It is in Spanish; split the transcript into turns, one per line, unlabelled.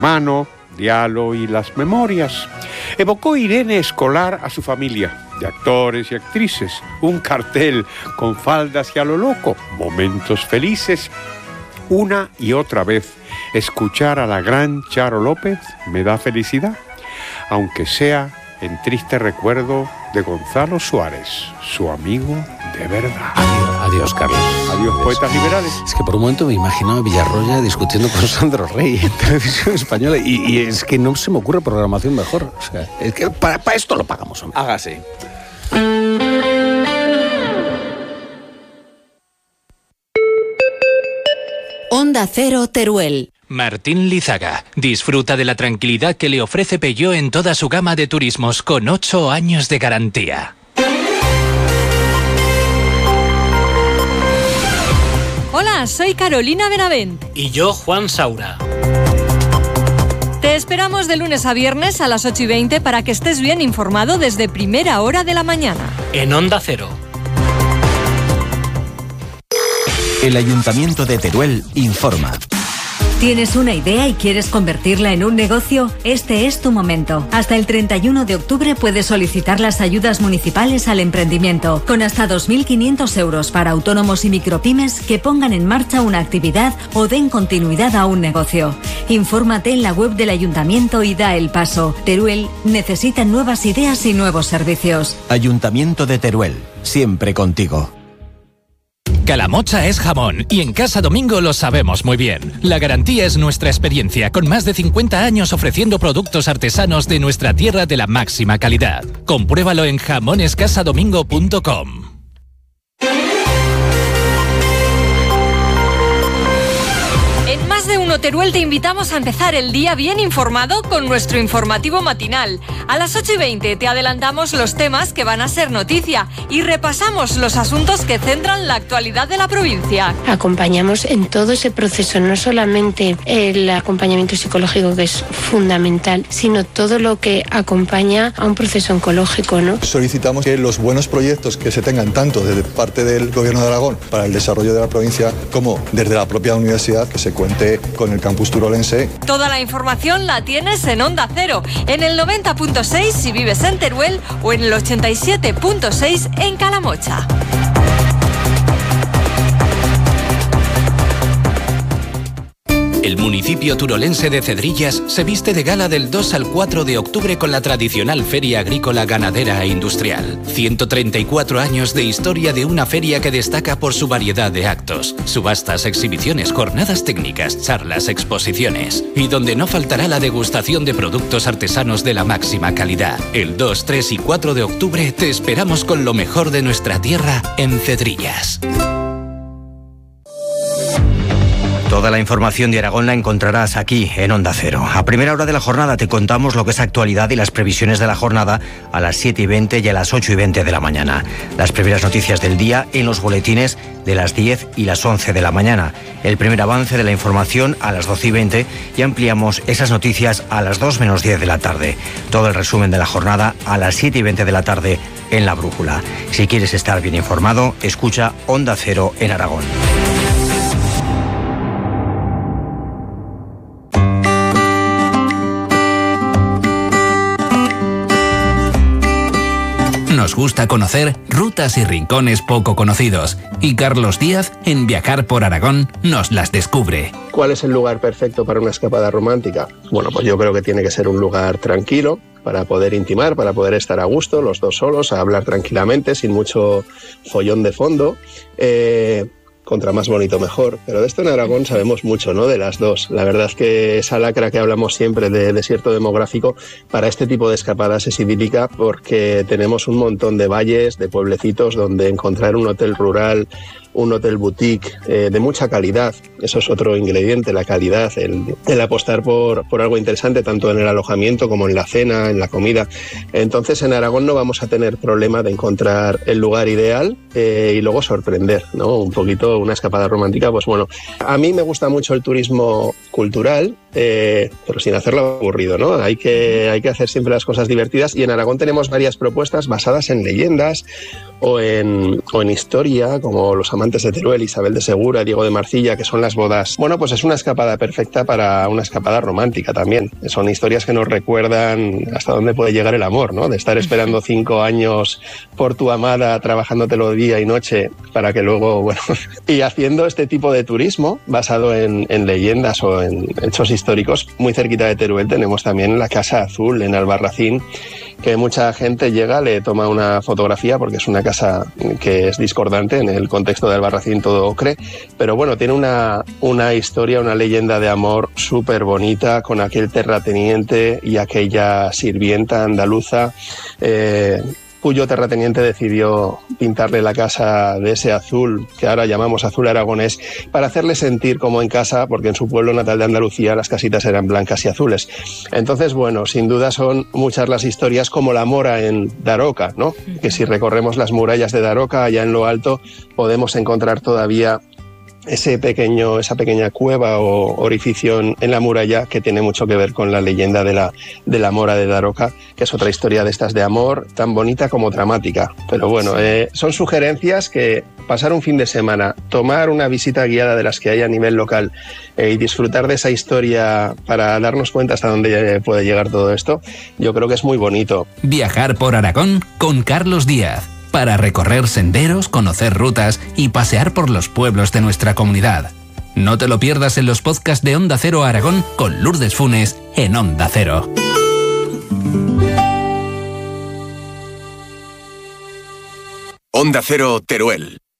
mano, diálogo y las memorias. Evocó Irene Escolar a su familia, de actores y actrices, un cartel con faldas y a lo loco, momentos felices. Una y otra vez, escuchar a la gran Charo López me da felicidad, aunque sea en triste recuerdo de Gonzalo Suárez, su amigo de verdad.
Adiós, Carlos.
Adiós, poetas liberales.
Es que por un momento me imagino a Villarroya discutiendo con Sandro Rey en Televisión Española y es que no se me ocurre programación mejor. O sea, es que para esto lo pagamos, hombre.
Hágase.
Onda Cero Teruel.
Martín Lizaga disfruta de la tranquilidad que le ofrece Peugeot en toda su gama de turismos con 8 años de garantía.
Hola, soy Carolina Benavent.
Y yo, Juan Saura.
Te esperamos de lunes a viernes a las 8:20 para que estés bien informado desde primera hora de la mañana.
En Onda Cero.
El Ayuntamiento de Teruel informa.
¿Tienes una idea y quieres convertirla en un negocio? Este es tu momento. Hasta el 31 de octubre puedes solicitar las ayudas municipales al emprendimiento, con hasta 2.500 euros para autónomos y micropymes que pongan en marcha una actividad o den continuidad a un negocio. Infórmate en la web del Ayuntamiento y da el paso. Teruel necesita nuevas ideas y nuevos servicios.
Ayuntamiento de Teruel, siempre contigo.
Calamocha es jamón y en Casa Domingo lo sabemos muy bien. La garantía es nuestra experiencia, con más de 50 años ofreciendo productos artesanos de nuestra tierra de la máxima calidad. Compruébalo en jamonescasadomingo.com.
En Más de Uno Teruel te invitamos a empezar el día bien informado con nuestro informativo matinal. A las 8:20 te adelantamos los temas que van a ser noticia y repasamos los asuntos que centran la actualidad de la provincia.
Acompañamos en todo ese proceso, no solamente el acompañamiento psicológico, que es fundamental, sino todo lo que acompaña a un proceso oncológico, ¿no?
Solicitamos que los buenos proyectos que se tengan tanto desde parte del Gobierno de Aragón para el desarrollo de la provincia como desde la propia universidad, que se cuente con el campus turolense.
Toda la información la tienes en Onda Cero, en el 90.6 si vives en Teruel o en el 87.6 en Calamocha.
El municipio turolense de Cedrillas se viste de gala del 2 al 4 de octubre con la tradicional Feria Agrícola, Ganadera e Industrial. 134 años de historia de una feria que destaca por su variedad de actos, subastas, exhibiciones, jornadas técnicas, charlas, exposiciones. Y donde no faltará la degustación de productos artesanos de la máxima calidad. El 2, 3 y 4 de octubre te esperamos con lo mejor de nuestra tierra en Cedrillas.
Toda la información de Aragón la encontrarás aquí, en Onda Cero. A primera hora de la jornada te contamos lo que es actualidad y las previsiones de la jornada a las 7:20 y a las 8:20 de la mañana. Las primeras noticias del día en los boletines de las 10 y las 11 de la mañana. El primer avance de la información a las 12:20 y ampliamos esas noticias a las 2 menos 10 de la tarde. Todo el resumen de la jornada a las 7:20 de la tarde en La Brújula. Si quieres estar bien informado, escucha Onda Cero en Aragón.
Nos gusta conocer rutas y rincones poco conocidos y Carlos Díaz, en Viajar por Aragón, nos las descubre.
¿Cuál es el lugar perfecto para una escapada romántica? Bueno, pues yo creo que tiene que ser un lugar tranquilo para poder intimar, para poder estar a gusto, los dos solos, a hablar tranquilamente, sin mucho follón de fondo. Contra más bonito mejor, pero de esto en Aragón sabemos mucho, ¿no? De las dos. La verdad es que esa lacra que hablamos siempre de desierto demográfico, para este tipo de escapadas es idílica porque tenemos un montón de valles, de pueblecitos donde encontrar un hotel rural, un hotel boutique de mucha calidad, eso es otro ingrediente, la calidad, el apostar por algo interesante tanto en el alojamiento como en la cena, en la comida. Entonces en Aragón no vamos a tener problema de encontrar el lugar ideal y luego sorprender, ¿no? Un poquito una escapada romántica, pues bueno, a mí me gusta mucho el turismo cultural pero sin hacerlo aburrido, ¿no? Hay que hacer siempre las cosas divertidas, y en Aragón tenemos varias propuestas basadas en leyendas o en historia, como Los amantes de Teruel, Isabel de Segura, Diego de Marcilla, que son las bodas. Bueno, pues es una escapada perfecta para una escapada romántica también. Son historias que nos recuerdan hasta dónde puede llegar el amor, ¿no? De estar esperando 5 años por tu amada, trabajándotelo día y noche, para que luego, bueno... Y haciendo este tipo de turismo, basado en leyendas o en hechos históricos, muy cerquita de Teruel tenemos también la Casa Azul en Albarracín, que mucha gente llega, le toma una fotografía porque es una casa que es discordante en el contexto de Albarracín, todo ocre, pero bueno, tiene una historia, una leyenda de amor súper bonita con aquel terrateniente y aquella sirvienta andaluza, cuyo terrateniente decidió pintarle la casa de ese azul, que ahora llamamos azul aragonés, para hacerle sentir como en casa, porque en su pueblo natal de Andalucía las casitas eran blancas y azules. Entonces, bueno, sin duda son muchas las historias, como la mora en Daroca, ¿no? Que si recorremos las murallas de Daroca, allá en lo alto, podemos encontrar todavía esa pequeña cueva o orificio en la muralla, que tiene mucho que ver con la leyenda de la mora de Daroca, que es otra historia de estas de amor, tan bonita como dramática. Pero bueno, son sugerencias que pasar un fin de semana, tomar una visita guiada de las que hay a nivel local y disfrutar de esa historia para darnos cuenta hasta dónde puede llegar todo esto, yo creo que es muy bonito.
Viajar por Aragón con Carlos Díaz, para recorrer senderos, conocer rutas y pasear por los pueblos de nuestra comunidad. No te lo pierdas en los podcasts de Onda Cero Aragón con Lourdes Funes en Onda Cero.
Onda Cero Teruel.